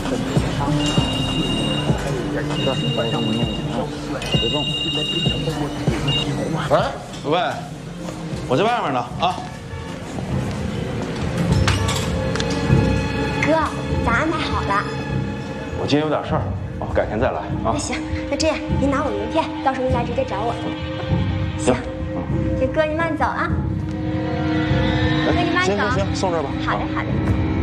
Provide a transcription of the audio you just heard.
别动。喂，我在外面呢啊。 哥，咱安排好了。 我今天有点事儿，改天再来啊。 那行，那这样您拿我名片，到时候您来直接找我。行，这哥您慢走啊。哥您慢走。 行，送这儿吧。 好的，好的。